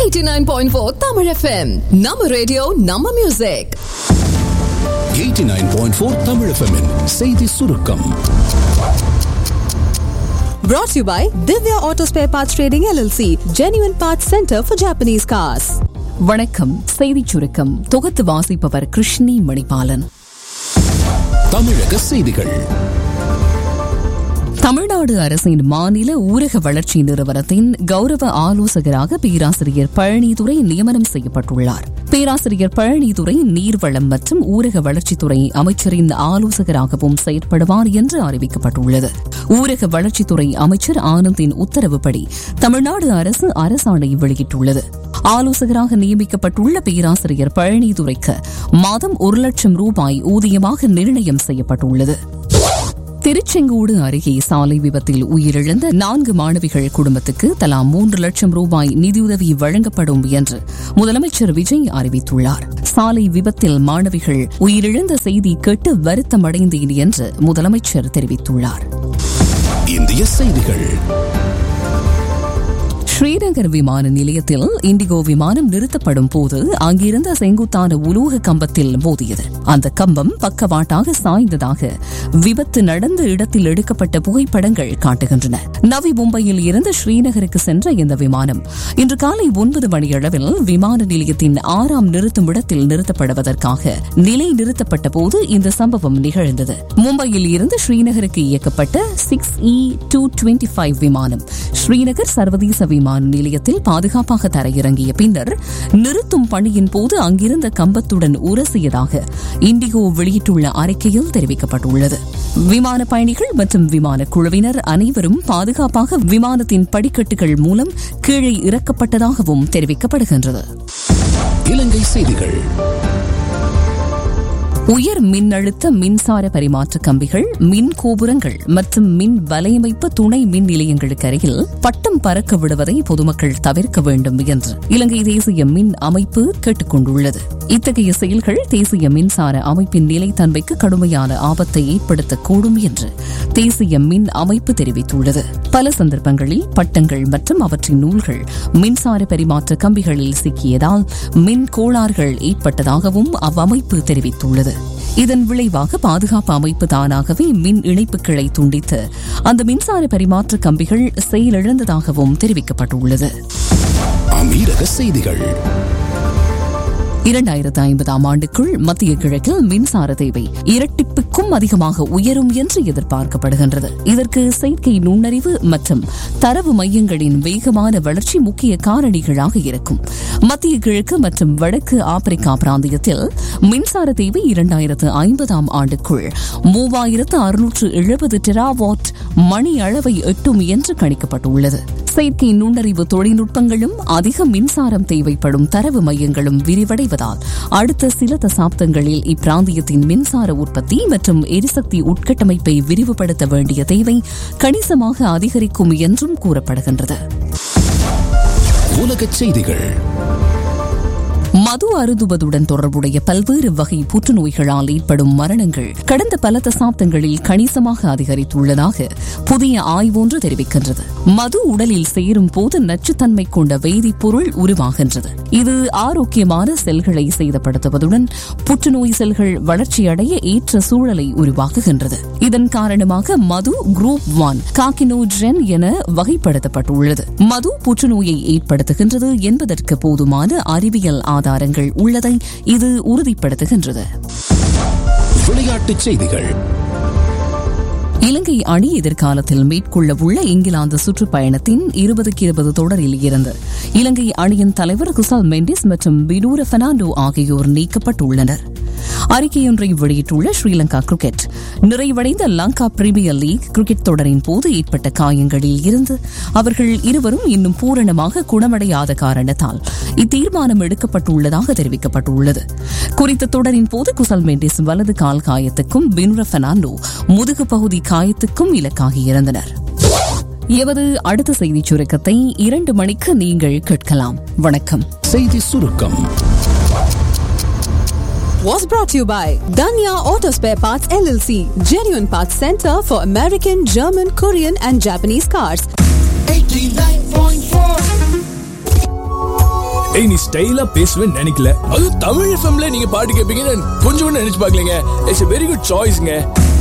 89.4 Tamil FM. Nama radio, Nama music. 89.4 Tamil FM -in செய்தி சுருக்கம். Brought to you by Divya Auto Spare Parts Trading LLC, Genuine Parts Center for Japanese Cars. வணக்கம். செய்திச் சுருக்கம் தொகுத்து வாசிப்பவர் கிருஷ்ணி மணிபாலன். தமிழக செய்திகள். தமிழ்நாடு அரசின் மாநில ஊரக வளர்ச்சி நிறுவனத்தின் கௌரவ ஆலோசகராக பேராசிரியர் பழனிதுரை நியமனம் செய்யப்பட்டுள்ளார். பேராசிரியர் பழனிதுரை நீர்வளம் மற்றும் ஊரக வளர்ச்சித்துறை அமைச்சரின் ஆலோசகராகவும் செயற்படுவார் என்று அறிவிக்கப்பட்டுள்ளது. ஊரக வளர்ச்சித்துறை அமைச்சர் ஆனந்தின் உத்தரவுப்படி தமிழ்நாடு அரசு அரசாணை வெளியிட்டுள்ளது. ஆலோசகராக நியமிக்கப்பட்டுள்ள பேராசிரியர் பழனிதுரைக்கு மாதம் 1 லட்சம் ரூபாய் ஊதியமாக நிர்ணயம் செய்யப்பட்டுள்ளது. திருச்செங்கோடு அருகே சாலை விபத்தில் உயிரிழந்த 4 மாணவிகள் குடும்பத்துக்கு தலா 3 லட்சம் ரூபாய் நிதியுதவி வழங்கப்படும் என்று முதலமைச்சர் விஜய் அறிவித்துள்ளார். சாலை விபத்தில் மாணவிகள் உயிரிழந்த செய்தி கேட்டு வருத்தமடைந்தேன் என்று முதலமைச்சர் தெரிவித்துள்ளார். இந்திய செய்திகள். ஸ்ரீநகர் விமான நிலையத்தில் இண்டிகோ விமானம் நிறுத்தப்படும் போது அங்கிருந்த செங்குத்தான உலோக கம்பத்தில் மோதியது. அந்த கம்பம் பக்கவாட்டாக சாய்ந்ததாக விபத்து நடந்த இடத்தில் எடுக்கப்பட்ட புகைப்படங்கள் காட்டுகின்றன. நவி மும்பையில் இருந்து ஸ்ரீநகருக்கு சென்ற இந்த விமானம் இன்று காலை 9 மணியளவில் விமான நிலையத்தின் 6ஆம் நிறுத்தும் இடத்தில் நிறுத்தப்படுவதற்காக நிலை நிறுத்தப்பட்ட போது இந்த சம்பவம் நிகழ்ந்தது. மும்பையில் இருந்து ஸ்ரீநகருக்கு இயக்கப்பட்ட 6E225 விமானம் ஸ்ரீநகர் சர்வதேச விமான நிலையத்தில் பாதுகாப்பாக தரையிறங்கிய பின்னர் நிறுத்தும் பணியின் போது அங்கிருந்த கம்பத்துடன் உரசியதாக இண்டிகோ வெளியிட்டுள்ள அறிக்கையில் தெரிவிக்கப்பட்டுள்ளது. விமான பயணிகள் மற்றும் விமான குழுவினர் அனைவரும் பாதுகாப்பாக விமானத்தின் படிக்கட்டுகள் மூலம் கீழே இறக்கப்பட்டதாகவும் தெரிவிக்கப்படுகின்றது. இலங்கை செய்திகள். உயர் மின்னழுத்த மின்சார பரிமாற்ற கம்பிகள், மின் கோபுரங்கள் மற்றும் மின் வலையமைப்பு துணை மின் நிலையங்களுக்கு அருகில் பட்டம் பறக்க விடுவதை பொதுமக்கள் தவிர்க்க வேண்டும் என்று இலங்கை தேசிய மின் அமைப்பு கேட்டுக் கொண்டுள்ளது. இத்தகைய செயல்கள் தேசிய மின்சார அமைப்பின் நிலைத்தன்மைக்கு கடுமையான ஆபத்தை ஏற்படுத்தக்கூடும் என்று தேசிய மின் அமைப்பு தெரிவித்துள்ளது. பல சந்தர்ப்பங்களில் பட்டங்கள் மற்றும் அவற்றின் நூல்கள் மின்சார பரிமாற்ற கம்பிகளில் சிக்கியதால் மின் கோளாறுகள் ஏற்பட்டதாகவும் அவ்வமைப்பு தெரிவித்துள்ளது. இதன் விளைவாக பாதுகாப்பு அமைப்பு தானாகவே மின் இணைப்புகளை துண்டித்து அந்த மின்சார பரிமாற்ற கம்பிகள் செயலிழந்ததாகவும் தெரிவிக்கப்பட்டுள்ளது. அமீரக செய்திகள். 2050ஆம் ஆண்டுக்குள் மத்திய கிழக்கில் மின்சார தேவை இரட்டிப்புக்கும் அதிகமாக உயரும் என்று எதிர்பார்க்கப்படுகின்றது. இதற்கு செயற்கை நுண்ணறிவு மற்றும் தரவு மையங்களின் வேகமான வளர்ச்சி முக்கிய காரணிகளாக இருக்கும். மத்திய கிழக்கு மற்றும் வடக்கு ஆப்பிரிக்கா பிராந்தியத்தில் மின்சார தேவை 2050ஆம் ஆண்டுக்குள் 3670 டெராவாட் மணி அளவை எட்டும் என்று கணிக்கப்பட்டுள்ளது. செயற்கை நுண்ணறிவு தொழில்நுட்பங்களும் அதிக மின்சாரம் தேவைப்படும் தரவு மையங்களும் விரிவடைவதால் அடுத்த சில தசாப்தங்களில் இப்பிராந்தியத்தின் மின்சார உற்பத்தி மற்றும் எரிசக்தி உட்கட்டமைப்பை விரிவுபடுத்த வேண்டிய தேவை கணிசமாக அதிகரிக்கும் என்றும் கூறப்படுகின்றது. உலகச் செய்திகள். மது அருந்துவதுடன் தொடர்புடைய பல்வேறு வகை புற்றுநோய்களால் ஏற்படும் மரணங்கள் கடந்த பல தசாப்தங்களில் கணிசமாக அதிகரித்துள்ளதாக புதிய ஆய்வொன்று தெரிவிக்கின்றது. மது உடலில் சேரும் போது நச்சுத்தன்மை கொண்ட வேதிப்பொருள் உருவாகின்றது. இது ஆரோக்கியமான செல்களை சேதப்படுத்துவதுடன் புற்றுநோய் செல்கள் வளர்ச்சியடைய ஏற்ற சூழலை உருவாக்குகின்றது. இதன் காரணமாக மது குரூப் 1 கார்சினோஜென் என வகைப்படுத்தப்பட்டுள்ளது. மது புற்றுநோயை ஏற்படுத்துகின்றது என்பதற்கு போதுமான அறிவியல் ஆதாரங்கள் உள்ளதை இது உறுதிப்படுத்துகின்றது. விளையாட்டுச் செய்திகள். இலங்கை அணி எதிர்காலத்தில் மேற்கொள்ள உள்ள இங்கிலாந்து சுற்றுப்பயணத்தின் 20-20 தொடரில் இருந்து இலங்கை அணியின் தலைவர் குசல் மெண்டிஸ் மற்றும் பினூர பெர்னாண்டோ ஆகியோர் நீக்கப்பட்டுள்ளனர். அறிக்கையொன்றை வெளியிட்டுள்ள ஸ்ரீலங்கா கிரிக்கெட் நிறைவடைந்த லங்கா பிரீமியர் லீக் கிரிக்கெட் தொடரின் போது ஏற்பட்ட காயங்களில் இருந்து அவர்கள் இருவரும் இன்னும் பூரணமாக குணமடையாத காரணத்தால் இத்தீர்மானம் எடுக்கப்பட்டுள்ளதாக தெரிவிக்கப்பட்டுள்ளது. குறித்த தொடரின் போது குசல் மெண்டிஸ் வலது கால் காயத்துக்கும் பினூர பெர்னாண்டோ முதுகு பகுதி காயத்துக்கும் இலக்காகியிருந்தனர். எவது அடுத்த செய்திச் சுருக்கத்தை 2 மணிக்கு நீங்கள் கேட்கலாம். வணக்கம். செய்தி சுருக்கம் was brought to you by Danya Auto Spare Parts LLC, Genuine Parts Center for American, German, Korean and Japanese cars. 89.4 ஏய் நீ ஸ்டைலா பேசுவேன்னு நினைக்கல. அதுவும் தமிழ் எஃப்எம்ல நீங்க பாட்டு கேட்பீங்கன்னு கொஞ்சம் கூட நினைச்சு பார்க்கலங்க. It's a very good choiceங்க.